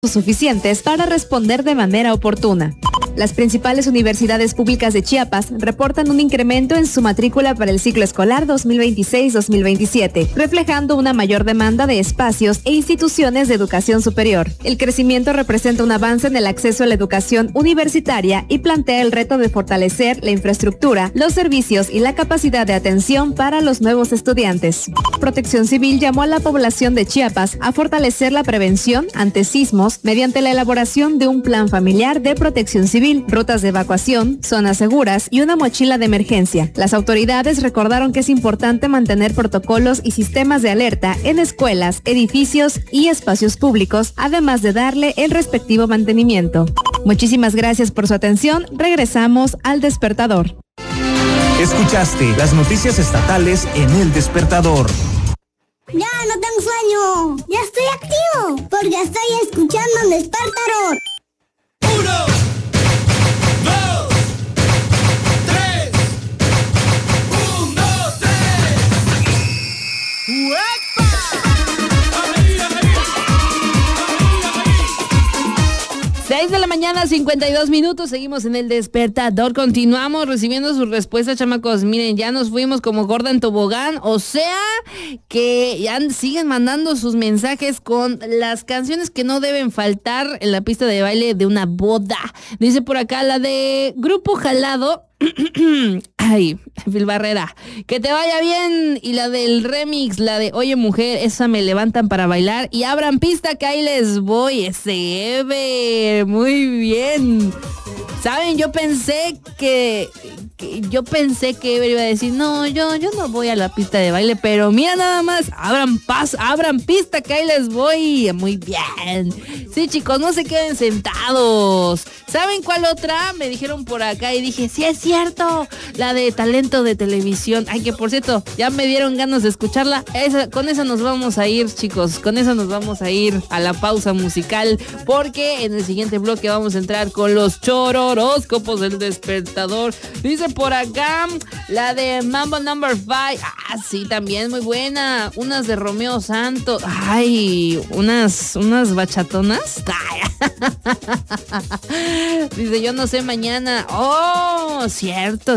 suficientes para responder de manera oportuna. Las principales universidades públicas de Chiapas reportan un incremento en su matrícula para el ciclo escolar 2026-2027, reflejando una mayor demanda de espacios e instituciones de educación superior. El crecimiento representa un avance en el acceso a la educación universitaria y plantea el reto de fortalecer la infraestructura, los servicios y la capacidad de atención para los nuevos estudiantes. Protección Civil llamó a la población de Chiapas a fortalecer la prevención ante sismos mediante la elaboración de un plan familiar de protección civil, rutas de evacuación, zonas seguras y una mochila de emergencia. Las autoridades recordaron que es importante mantener protocolos y sistemas de alerta en escuelas, edificios y espacios públicos, además de darle el respectivo mantenimiento. Muchísimas gracias por su atención. Regresamos al Despertador. Escuchaste las noticias estatales en El Despertador. Ya no tengo sueño, ya estoy activo, porque estoy escuchando El Despertador. 1, 2, 3. 1, 2, 3. 6 de la mañana, 52 minutos, seguimos en El Despertador, continuamos recibiendo sus respuestas, chamacos. Miren, ya nos fuimos como gorda en tobogán, o sea, que ya siguen mandando sus mensajes con las canciones que no deben faltar en la pista de baile de una boda. Dice por acá la de Grupo Jalado. Ay, Phil Barrera, que te vaya bien. Y la del remix, la de Oye Mujer, esa me levantan para bailar. Y abran pista que ahí les voy. Ese Eve, muy bien. Saben, yo pensé que Ever iba a decir, no, yo no voy a la pista de baile, pero mira nada más, abran pista que ahí les voy. Muy bien. Sí, chicos, no se queden sentados. ¿Saben cuál otra? Me dijeron por acá y dije, sí es cierto, la de Talento de Televisión. Ay, que por cierto, ya me dieron ganas de escucharla. Con esa nos vamos a ir, chicos, con esa nos vamos a ir a la pausa musical, porque en el siguiente bloque vamos a entrar con los chororóscopos del Despertador. Dice por acá la de Mambo Number 5. Ah, sí, también muy buena. Unas de Romeo Santos. Ay, unas bachatonas. Dice, yo no sé mañana. Oh, cierto.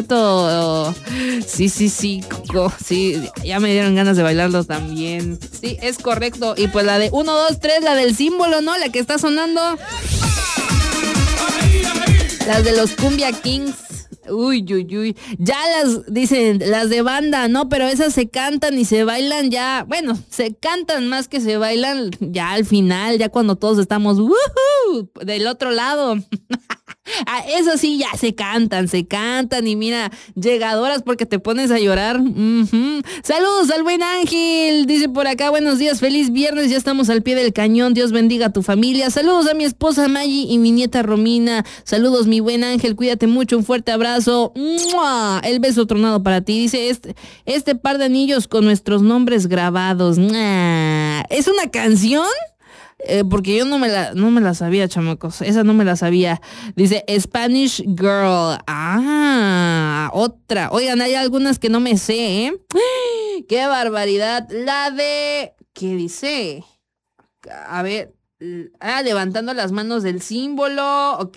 Sí, Coco. Sí, ya me dieron ganas de bailarlo también. Sí, es correcto. Y pues la de 1, 2, 3, la del símbolo, ¿no? La que está sonando. Las de los Cumbia Kings. Uy. Ya dicen, las de banda, ¿no? Pero esas se cantan y se bailan ya. Bueno, se cantan más que se bailan ya al final, ya cuando todos estamos del otro lado. Eso sí, ya se cantan y mira, llegadoras porque te pones a llorar. Saludos al buen Ángel, dice por acá, buenos días, feliz viernes, ya estamos al pie del cañón, Dios bendiga a tu familia. Saludos a mi esposa Maggie y mi nieta Romina. Saludos mi buen Ángel, cuídate mucho, un fuerte abrazo. ¡Mua! El beso tronado para ti. Dice este par de anillos con nuestros nombres grabados. ¡Mua! ¿Es una canción? Porque yo no me la sabía, chamacos. Esa no me la sabía. Dice Spanish Girl. Ah, otra. Oigan, hay algunas que no me sé, ¿eh? ¡Qué barbaridad! La de... ¿Qué dice? A ver. Levantando las manos del símbolo. Ok.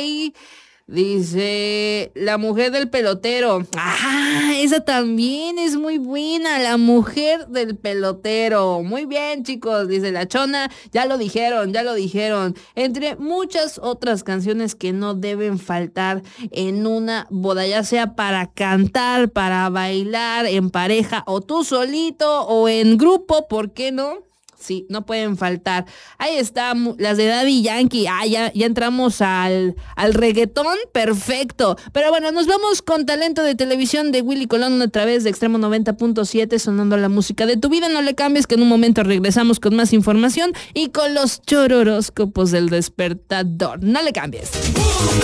Dice, la mujer del pelotero. Ah, esa también es muy buena, la mujer del pelotero. Muy bien, chicos, dice la Chona. Ya lo dijeron. Entre muchas otras canciones que no deben faltar en una boda, ya sea para cantar, para bailar, en pareja, o tú solito, o en grupo, ¿por qué no? Sí, no pueden faltar. Ahí está, las de Daddy Yankee. Ya entramos al reggaetón, perfecto. Pero bueno, nos vamos con Talento de Televisión de Willy Colón a través de Extremo 90.7, sonando la música de tu vida. No le cambies, que en un momento regresamos con más información y con los chororóscopos del Despertador. No le cambies. 1,